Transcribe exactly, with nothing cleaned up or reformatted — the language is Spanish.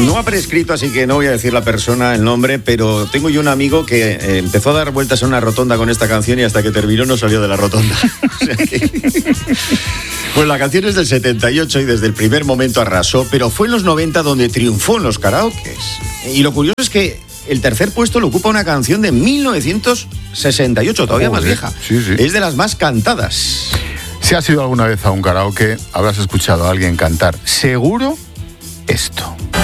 No ha prescrito, así que no voy a decir la persona, el nombre, pero tengo yo un amigo que eh, empezó a dar vueltas en una rotonda con esta canción y hasta que terminó no salió de la rotonda. O sea que... Pues la canción es del setenta y ocho y desde el primer momento arrasó, pero fue en los noventa donde triunfó en los karaokes. Y lo curioso es que el tercer puesto lo ocupa una canción de mil novecientos sesenta y ocho, todavía oh, más sí, vieja. Sí, sí. Es de las más cantadas. Si has ido alguna vez a un karaoke, habrás escuchado a alguien cantar seguro esto.